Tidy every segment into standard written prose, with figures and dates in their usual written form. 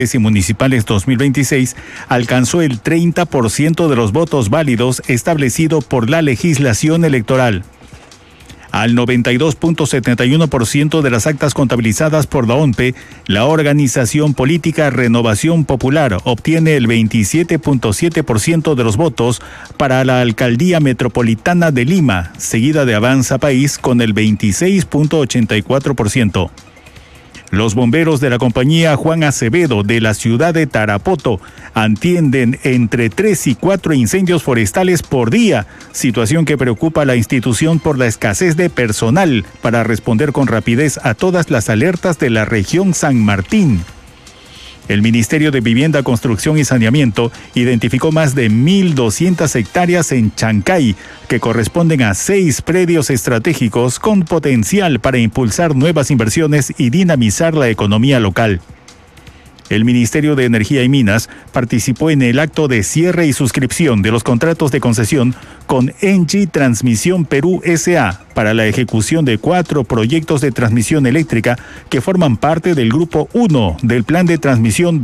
y municipales 2026 alcanzó el 30% de los votos válidos establecido por la legislación electoral. Al 92.71% de las actas contabilizadas por la ONPE, la organización política Renovación Popular obtiene el 27.7% de los votos para la Alcaldía Metropolitana de Lima, seguida de Avanza País con el 26.84%. Los bomberos de la compañía Juan Acevedo de la ciudad de Tarapoto atienden entre 3 y 4 incendios forestales por día, situación que preocupa a la institución por la escasez de personal para responder con rapidez a todas las alertas de la región San Martín. El Ministerio de Vivienda, Construcción y Saneamiento identificó más de 1.200 hectáreas en Chancay, que corresponden a 6 predios estratégicos con potencial para impulsar nuevas inversiones y dinamizar la economía local. El Ministerio de Energía y Minas participó en el acto de cierre y suscripción de los contratos de concesión con Engie Transmisión Perú S.A. para la ejecución de 4 proyectos de transmisión eléctrica que forman parte del Grupo 1 del Plan de Transmisión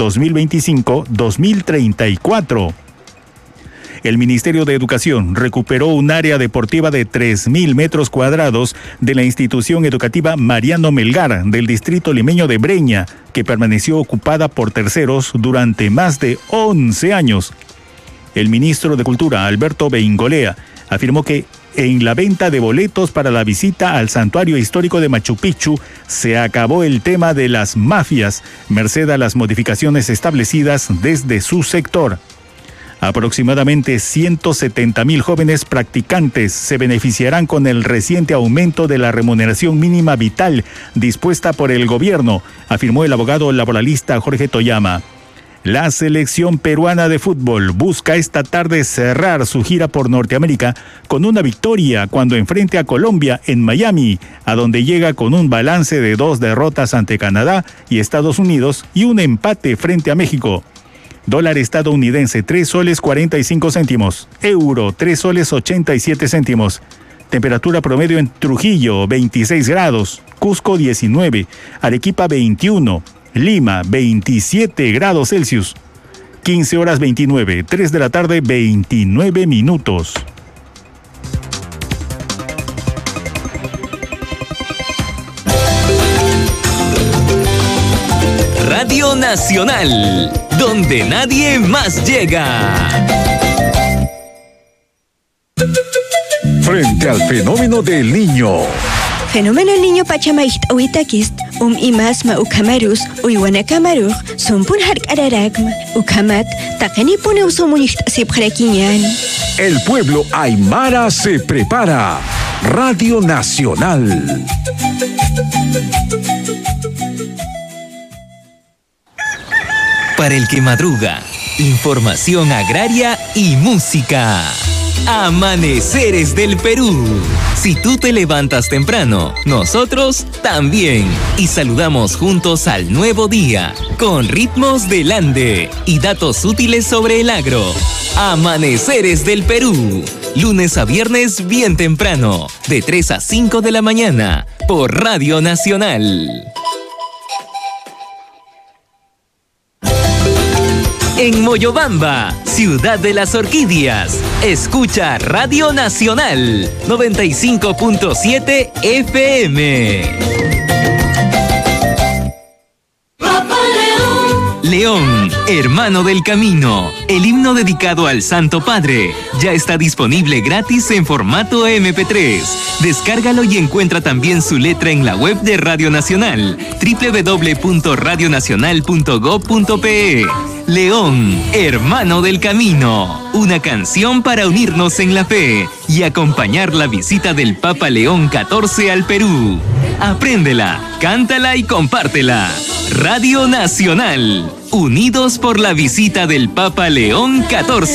2025-2034. El Ministerio de Educación recuperó un área deportiva de 3.000 metros cuadrados de la institución educativa Mariano Melgar del distrito limeño de Breña, que permaneció ocupada por terceros durante más de 11 años. El ministro de Cultura, Alberto Beingolea, afirmó que en la venta de boletos para la visita al santuario histórico de Machu Picchu se acabó el tema de las mafias, merced a las modificaciones establecidas desde su sector. Aproximadamente 170.000 jóvenes practicantes se beneficiarán con el reciente aumento de la remuneración mínima vital dispuesta por el gobierno, afirmó el abogado laboralista Jorge Toyama. La selección peruana de fútbol busca esta tarde cerrar su gira por Norteamérica con una victoria cuando enfrente a Colombia en Miami, a donde llega con un balance de 2 derrotas ante Canadá y Estados Unidos y un empate frente a México. Dólar estadounidense 3 soles 45 céntimos, euro 3 soles 87 céntimos. Temperatura promedio en Trujillo 26 grados, Cusco 19, Arequipa 21, Lima 27 grados Celsius. 15 horas 29, 3 de la tarde 29 minutos. Radio Nacional, donde nadie más llega. Frente al fenómeno del Niño. Fenómeno El Niño Pachamait Oitakist, imasma ukamarus, uiwanakamaruj, sumpun hark araragma, ukamat, takanipune usomunicht sipjarakinyan. El pueblo aymara se prepara. Radio Nacional. Para el que madruga, información agraria y música. Amaneceres del Perú. Si tú te levantas temprano, nosotros también. Y saludamos juntos al nuevo día, con ritmos del Ande y datos útiles sobre el agro. Amaneceres del Perú. Lunes a viernes bien temprano, de 3 a 5 de la mañana, por Radio Nacional. En Moyobamba, ciudad de las orquídeas, escucha Radio Nacional 95.7 FM. León, hermano del camino, el himno dedicado al Santo Padre, ya está disponible gratis en formato MP3. Descárgalo y encuentra también su letra en la web de Radio Nacional, www.radionacional.gov.pe. León, hermano del camino, una canción para unirnos en la fe y acompañar la visita del Papa León XIV al Perú. Apréndela, cántala y compártela. Radio Nacional, unidos por la visita del Papa León XIV.